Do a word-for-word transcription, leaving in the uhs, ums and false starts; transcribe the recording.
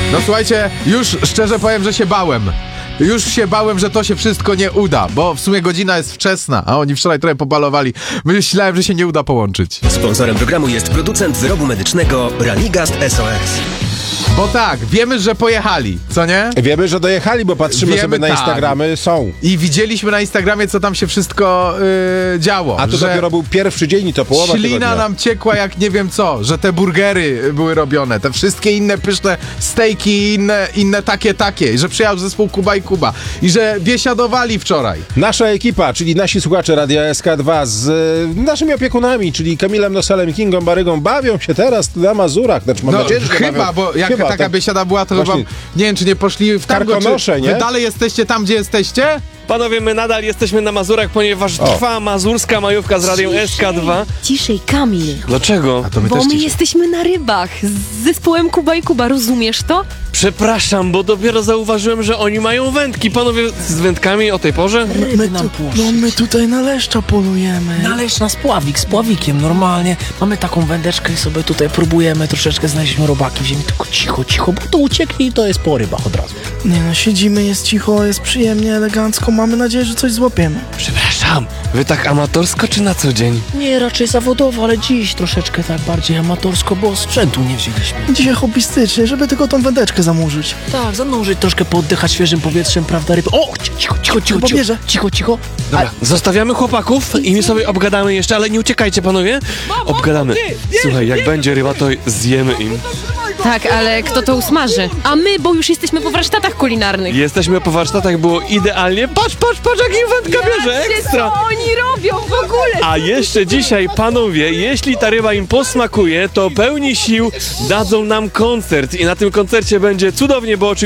No słuchajcie, już szczerze powiem, że się bałem. Już się bałem, że to się wszystko nie uda, bo w sumie godzina jest wczesna, a oni wczoraj trochę pobalowali. Myślałem, że się nie uda połączyć. Sponsorem programu jest producent wyrobu medycznego Ranigast S O S. Bo tak, wiemy, że pojechali, co nie? Wiemy, że dojechali, bo patrzymy Wiemy, sobie na tak. Instagramy, są. I widzieliśmy na Instagramie, co tam się wszystko yy, działo. A to że dopiero był pierwszy dzień i to połowa ślina tygodnia. nam ciekła jak nie wiem co, że te burgery były robione, te wszystkie inne pyszne stejki i inne, inne takie, takie, że przyjechał zespół Kuba i Kuba i że biesiadowali wczoraj. Nasza ekipa, czyli nasi słuchacze Radia S K dwa z e, naszymi opiekunami, czyli Kamilem Noselem i Kingą Barygą, bawią się teraz na Mazurach. Znaczy, mam No nadzieję, że się chyba, bawią. bo jak Chyba, taka tak. biesiada była, to chyba, Właśnie. nie wiem, czy nie poszli w tango, Karkonosze, czy nie? wy dalej jesteście tam, gdzie jesteście? Panowie, my nadal jesteśmy na Mazurach, ponieważ O. trwa mazurska majówka z Radiem S K dwa. Ciszej, Kamil. Dlaczego? To my Bo też my ciszej. jesteśmy na rybach z zespołem Kuba i Kuba, rozumiesz to? Przepraszam, bo dopiero zauważyłem, że oni mają wędki. Panowie z wędkami o tej porze? My, tu, no my tutaj na leszcza polujemy. Na leszcz, na spławik, z pławikiem, normalnie. Mamy taką wędeczkę i sobie tutaj próbujemy, troszeczkę znaleźliśmy robaki w ziemi, tylko cicho, cicho, bo to ucieknie i to jest po rybach od razu. Nie no, siedzimy, jest cicho, jest przyjemnie, elegancko, mamy nadzieję, że coś złapiemy. Przepraszam, wy tak amatorsko czy na co dzień? Nie, raczej zawodowo, ale dziś troszeczkę tak bardziej amatorsko, bo sprzętu nie wzięliśmy. Dzisiaj hobbystycznie, żeby tylko tą wędeczkę zamurzyć. Tak, zanurzyć, troszkę pooddychać świeżym powietrzem, prawda, ryby. O, cicho, cicho, cicho, Chyba cicho, bierze. cicho, cicho. Dobra, zostawiamy chłopaków i my sobie obgadamy jeszcze, ale nie uciekajcie, panowie. Obgadamy. Słuchaj, jak będzie ryba, to zjemy im. Tak, ale kto to usmaży? A my, bo już jesteśmy po warsztatach kulinarnych. Jesteśmy po warsztatach, było idealnie. Patrz, patrz, patrz, jak im wędka bierze, ekstra. Co oni robią w ogóle? A jeszcze dzisiaj, panowie, jeśli ta ryba im posmakuje, to pełni sił dadzą nam koncert i na tym koncercie będzie cudownie, bo oczywiście